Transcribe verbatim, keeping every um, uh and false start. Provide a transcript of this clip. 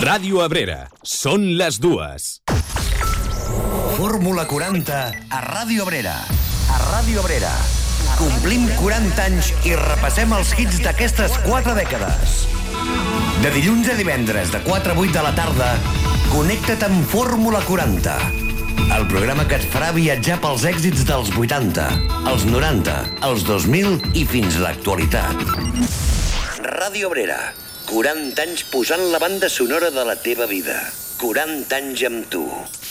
Ràdio Abrera. Són les dues. Fórmula quaranta a Ràdio Abrera. A Ràdio Abrera. Complim quaranta anys i repassem els hits d'aquestes quatre dècades. De dilluns a divendres, de quatre a vuit de la tarda, connecta't amb Fórmula quaranta. El programa que et farà viatjar pels èxits dels vuitanta, els noranta, els dos mil i fins a l'actualitat. Ràdio Abrera. quaranta anys posant la banda sonora de la teva vida. quaranta anys amb tu.